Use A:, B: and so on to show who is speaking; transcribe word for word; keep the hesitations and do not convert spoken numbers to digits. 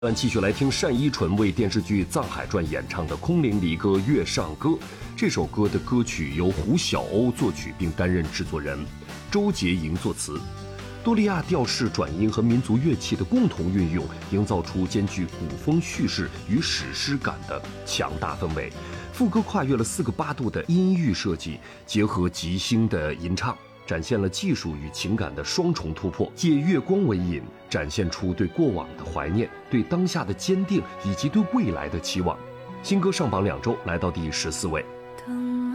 A: 咱继续来听单依纯为电视剧《藏海传》演唱的空灵离歌《月上歌》。这首歌的歌曲由胡晓鸥作曲并担任制作人，周洁莹作词。多利亚调式转音和民族乐器的共同运用，营造出兼具古风叙事与史诗感的强大氛围。副歌跨越了四个八度的音域设计，结合即兴的吟唱，展现了技术与情感的双重突破。借月光为引，展现出对过往的怀念、对当下的坚定以及对未来的期望。新歌上榜两周，来到第十四位。